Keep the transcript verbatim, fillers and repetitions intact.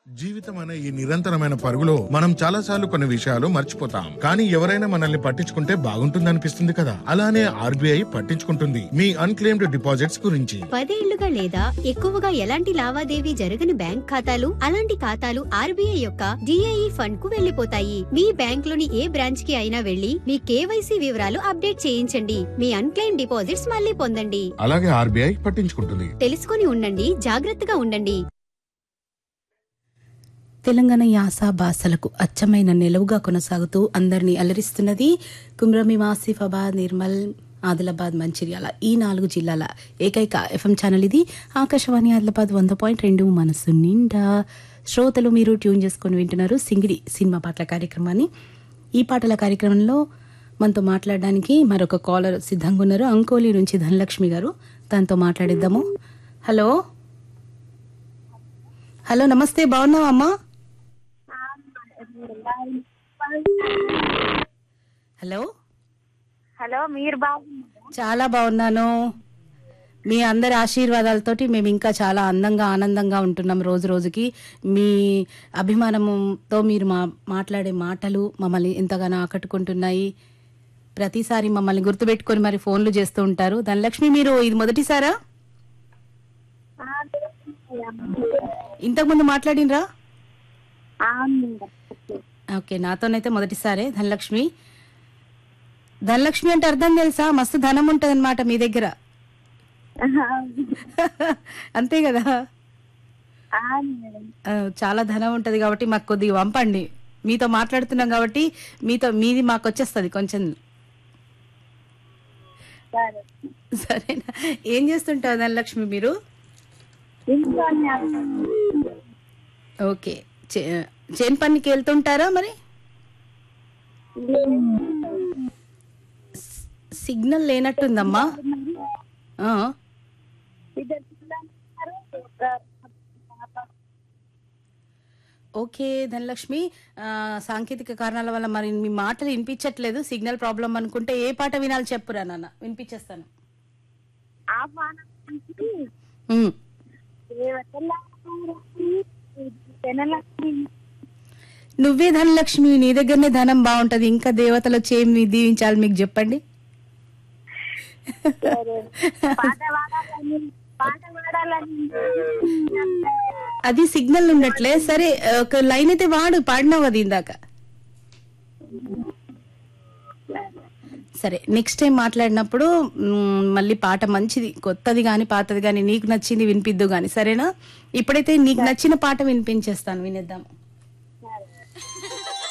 జీవితం అనే ఈ నిరంతరమైన పరుగులో మనం చాలా సార్లు కొన్ని విషయాలు మర్చిపోతాం. కానీ ఎవరైనా మనల్ని పట్టించుకుంటే బాగుంటుందనిపిస్తుంది కదా. అలానే ఆర్బీఐ పట్టించుకుంటుంది మీ అన్క్లెయిమ్డ్ డిపాజిట్స్ గురించి. పదేళ్లుగా లేదా ఎక్కువగా ఎలాంటి లావాదేవీ జరగని బ్యాంక్ ఖాతాలు, అలాంటి ఖాతాలు ఆర్బీఐ యొక్క డిఐఈ ఫండ్ కు వెళ్లిపోతాయి. మీ బ్యాంక్ లోని ఏ బ్రాంచ్ కి అయినా వెళ్లి మీ కేవైసీ వివరాలు అప్డేట్ చేయించండి. మీ అన్క్లెయిమ్ డిపాజిట్స్ మళ్లీ పొందండి. అలాగే ఆర్బీఐ పట్టించుకుంటుంది. తెలుసుకొని ఉండండి, జాగ్రత్తగా ఉండండి. తెలంగాణ యాస భాషలకు అచ్చమైన నిలవుగా కొనసాగుతూ అందరినీ అలరిస్తున్నది కుమ్రమి, ఆసిఫాబాద్, నిర్మల్, ఆదిలాబాద్, మంచిర్యాల ఈ నాలుగు జిల్లాల ఏకైక ఎఫ్ఎం ఛానల్ ఇది. ఆకాశవాణి ఆదిలాబాద్ వంద పాయింట్ రెండు మనసు నిండా. శ్రోతలు మీరు ట్యూన్ చేసుకుని వింటున్నారు సింగిడి సినిమా పాటల కార్యక్రమాన్ని. ఈ పాటల కార్యక్రమంలో మనతో మాట్లాడడానికి మరొక కాలర్ సిద్ధంగా ఉన్నారు. అంకోలి నుంచి ధనలక్ష్మి గారు. దాంతో మాట్లాడిద్దాము. హలో హలో నమస్తే, బాగున్నావా అమ్మా? హలో హలో, మీరు బాగున్నారా? చాలా బాగున్నాను. మీ అందరి ఆశీర్వాదాలతోటి మేము ఇంకా చాలా అందంగా ఆనందంగా ఉంటున్నాం రోజు రోజుకి. మీ అభిమానంతో మీరు మా మాట్లాడే మాటలు మమ్మల్ని ఎంతగానో ఆకట్టుకుంటున్నాయి. ప్రతిసారి మమ్మల్ని గుర్తుపెట్టుకొని మరి ఫోన్లు చేస్తూ ఉంటారు. ధనలక్ష్మి, మీరు ఇది మొదటిసారా? ఇంతకుముందు మాట్లాడినరా? ఓకే, నాతోనైతే మొదటిసారే. ధనలక్ష్మి ధనలక్ష్మి అంటే అర్థం తెలుసా? మస్తు ధనం ఉంటది అనమాట మీ దగ్గర. అంతే కదా? చాలా ధనం ఉంటది కాబట్టి మాకు కొద్దిగా పంపండి. మీతో మాట్లాడుతున్నాం కాబట్టి మీతో మీది మాకు వచ్చేస్తుంది కొంచెం. సరేనా? ఏం చేస్తుంటారు ధనలక్ష్మి మీరు? ఓకే, చేను పనికి వెళ్తుంటారా? మరి సిగ్నల్ లేనట్టుందమ్మా. ఓకే ధనలక్ష్మి, సాంకేతిక కారణాల వల్ల మరి మీ మాటలు వినిపించట్లేదు. సిగ్నల్ ప్రాబ్లం అనుకుంటే ఏ పాట వినాలి చెప్పురా నాన్న, వినిపించేస్తాను. నువ్వే ధనలక్ష్మి, నీ దగ్గరనే ధనం బాగుంటది. ఇంకా దేవతలు వచ్చి ఏమి దీవించాలి మీకు చెప్పండి. అది సిగ్నల్ ఉండట్లే. సరే, ఒక లైన్ అయితే వాడు, పాడినావు అది ఇందాక. సరే, నెక్స్ట్ టైం మాట్లాడినప్పుడు మళ్ళీ పాట మంచిది, కొత్తది గాని పాతది గాని నీకు నచ్చింది వినిపిద్దు గాని, సరేనా? ఇప్పుడైతే నీకు నచ్చిన పాట వినిపించేస్తాను, వినేద్దాం.